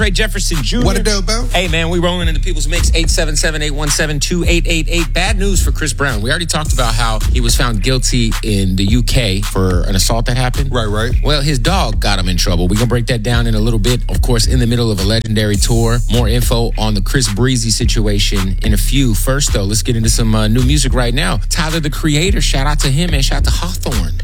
Trey Jefferson Jr. What a dope, Bo. Hey, man, we rolling into People's Mix, 877-817-2888. Bad news for Chris Brown. We already talked about how he was found guilty in the UK for an assault that happened. Right. Well, his dog got him in trouble. We're going to break that down in a little bit. Of course, in the middle of a legendary tour. More info on the Chris Breezy situation in a few. First, though, let's get into some new music right now. Tyler, the Creator, shout out to him and shout out to Hawthorne.